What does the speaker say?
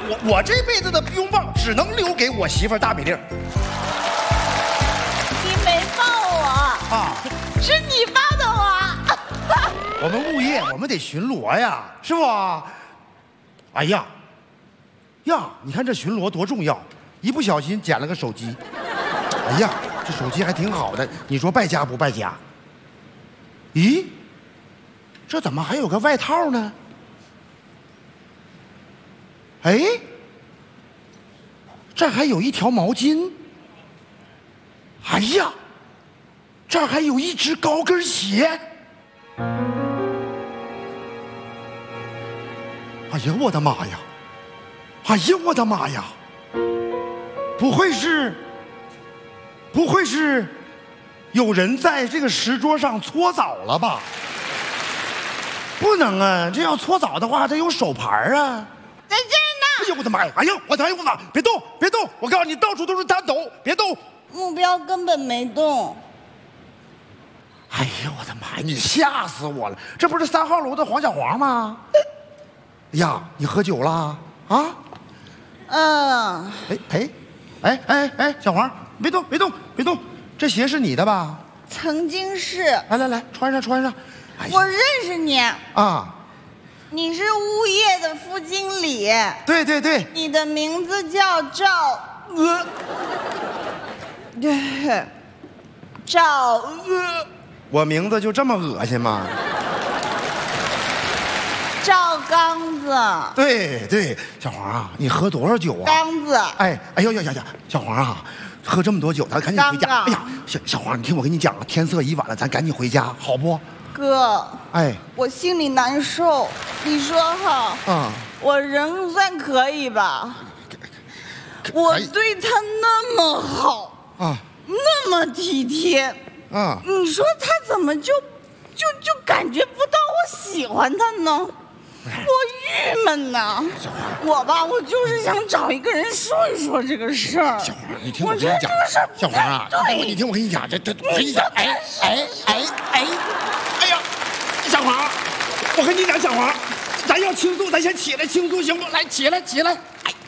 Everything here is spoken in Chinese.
我这辈子的拥抱只能留给我媳妇大美丽。 你没抱我啊， 是你抱的我。 我们物业，我们得巡逻呀，是不？哎呀，你看这巡逻多重要，一不小心捡了个手机。哎呀，这手机还挺好的，你说败家不败家？咦，这怎么还有个外套呢？哎，这儿还有一条毛巾。哎呀，这儿还有一只高跟鞋。哎呀，我的妈呀！哎呀，我的妈呀！不会是有人在这个石桌上搓澡了吧？不能啊，这要搓澡的话，得有手牌啊。 在这儿呢。 哎呦我的妈呀！哎呀，我的妈！别动，别动！我告诉你，到处都是弹头，别动。 目标根本没动。 哎呀，我的妈呀！你吓死我了！这不是3号楼的黄小黄吗？呀，你喝酒了啊？ 嗯。 哎，小黄，别动，这鞋是你的吧？ 曾经是。 来，穿上。哎、 我认识你啊。 你是物业的副经理。 对。 你的名字叫赵我名字就这么恶心吗？ 赵刚子。 对，小黄啊，你喝多少酒啊？ 刚子。 哎呦呀，小黄啊，喝这么多酒，咱赶紧回家。哎呀，小黄，你听我跟你讲啊，天色已晚了，咱赶紧回家，好不？ 哥， 哎， 我心里难受，你说哈？我人算可以吧？我对他那么好啊，那么体贴啊，你说他怎么就感觉不到我喜欢他呢？我郁闷呐！我就是想找一个人说一说这个事儿。 小黄，你听我跟你讲，小黄啊，你听我跟你讲，我跟你讲，哎呀，小黄，我跟你讲，小黄，咱要倾诉，咱先起来倾诉行不？来，起来。